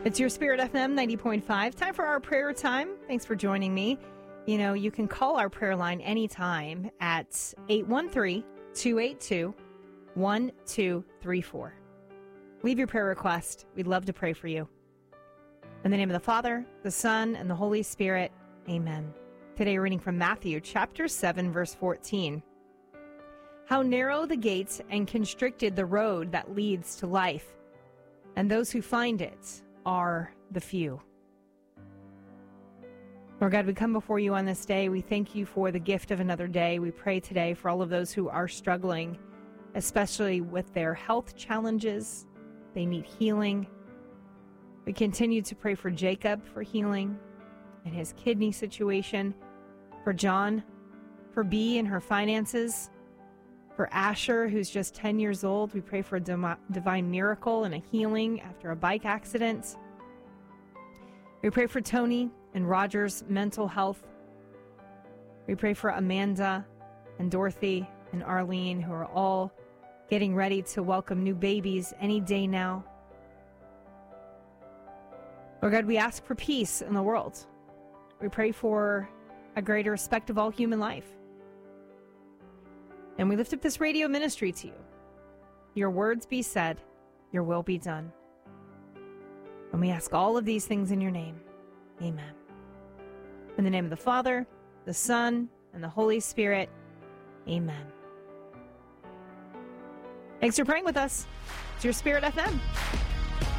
It's your Spirit FM 90.5. Time for our prayer time. Thanks for joining me. You know, you can call our prayer line anytime at 813-282-1234. Leave your prayer request. We'd love to pray for you. In the name of the Father, the Son, and the Holy Spirit, amen. Today we're reading from Matthew chapter 7, verse 14. How narrow the gates and constricted the road that leads to life, and those who find it are the few. Lord God, we come before you on this day. We thank you for the gift of another day. We pray today for all of those who are struggling, especially with their health challenges. They need healing. We continue to pray for Jacob for healing and his kidney situation, for John, for Bee and her finances, for Asher, who's just 10 years old. We pray for a divine miracle and a healing after a bike accident. We pray for Tony and Roger's mental health. We pray for Amanda and Dorothy and Arlene, who are all getting ready to welcome new babies any day now. Lord God, we ask for peace in the world. We pray for a greater respect of all human life. And we lift up this radio ministry to you. Your words be said, your will be done. And we ask all of these things in your name. Amen. In the name of the Father, the Son, and the Holy Spirit, amen. Thanks for praying with us. It's your Spirit FM.